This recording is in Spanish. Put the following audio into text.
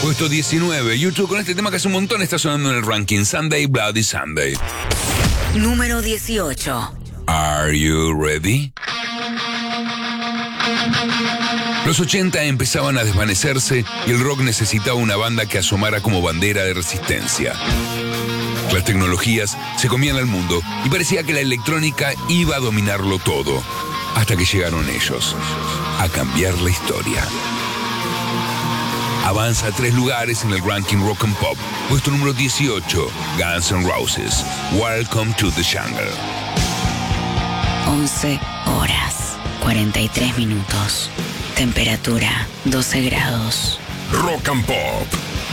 Puesto 19, YouTube con este tema que hace un montón está sonando en el ranking. Sunday, Bloody Sunday. Número 18. Are you ready? Los 80 empezaban a desvanecerse y el rock necesitaba una banda que asomara como bandera de resistencia. Las tecnologías se comían al mundo y parecía que la electrónica iba a dominarlo todo, hasta que llegaron ellos, a cambiar la historia. Avanza 3 lugares en el ranking Rock and Pop. Puesto número 18, Guns N' Roses, Welcome to the Jungle. 11 horas, 43 minutos. Temperatura, 12 grados. Rock and Pop.